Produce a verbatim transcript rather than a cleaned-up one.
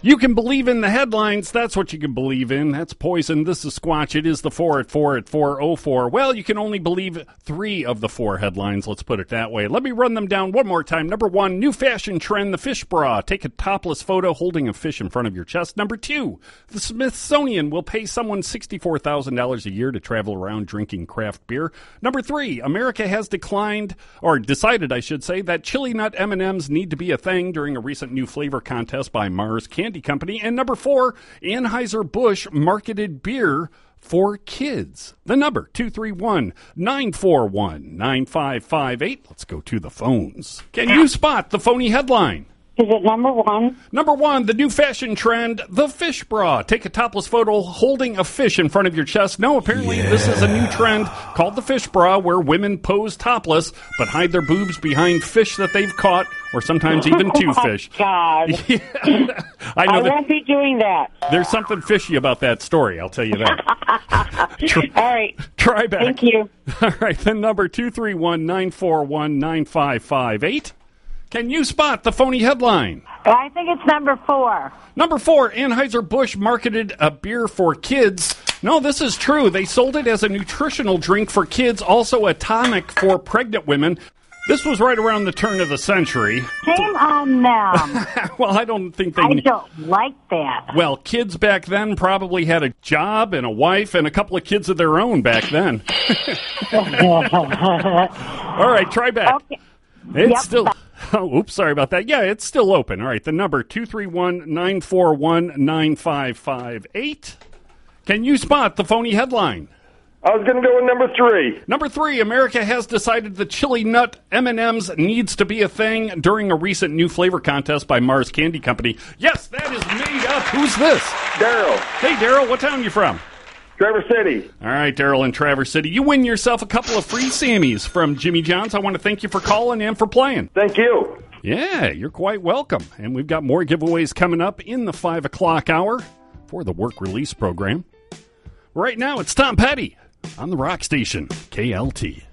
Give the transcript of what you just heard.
You can believe in the headlines. That's what you can believe in. That's poison. This is Squatch. It is the four at four at four oh four. Well, you can only believe three of the four headlines. Let's put it that way. Let me run them down one more time. Number one, new fashion trend, the fish bra. Take a topless photo holding a fish in front of your chest. Number two, the Smithsonian will pay someone sixty-four thousand dollars a year to travel around drinking craft beer. Number three, America has declined, or decided, I should say, that chili nut M and M's need to be a thing during a recent new flavor contest by Mars Candy Company. And number four, Anheuser-Busch marketed beer for kids. The number, two three one, nine four one, nine five five eight. Let's go to the phones. Can you spot the phony headline? Is it number one? Number one, the new fashion trend, the fish bra. Take a topless photo holding a fish in front of your chest. No, apparently yeah. This is a new trend called the fish bra, where women pose topless but hide their boobs behind fish that they've caught, or sometimes even two oh fish. God. Yeah. I know I won't be doing that. There's something fishy about that story, I'll tell you that. Try, All right. Try back. Thank you. All right, then number two three one, nine four one, nine five five eight. Can you spot the phony headline? I think it's number four. Number four, Anheuser-Busch marketed a beer for kids. No, this is true. They sold it as a nutritional drink for kids, also a tonic for pregnant women. This was right around the turn of the century. Shame on them. Well, I don't think they... I don't like that. Well, kids back then probably had a job and a wife and a couple of kids of their own back then. All right, try back. Okay. It's yep. still... Oh, oops, sorry about that. Yeah, it's still open. All right, the number, two three one, nine four one, nine five five eight. Can you spot the phony headline? I was going to go with number three. Number three, America has decided the chili nut M and M's needs to be a thing during a recent new flavor contest by Mars Candy Company. Yes, that is made up. Who's this? Daryl. Hey, Daryl, what town you from? Traverse City. All right, Daryl in Traverse City. You win yourself a couple of free Sammys from Jimmy John's. I want to thank you for calling and for playing. Thank you. Yeah, you're quite welcome. And we've got more giveaways coming up in the five o'clock hour for the work release program. Right now, it's Tom Petty on the Rock Station, K L T.